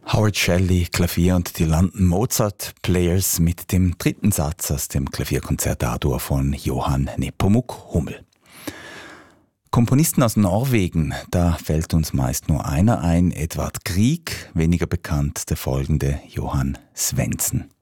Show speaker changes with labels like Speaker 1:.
Speaker 1: Howard Shelley, Klavier und die London Mozart Players mit dem dritten Satz aus dem Klavierkonzert A-Dur von Johann Nepomuk Hummel. Komponisten aus Norwegen, da fällt uns meist nur einer ein, Edvard Grieg, weniger bekannt der folgende Johann Svendsen.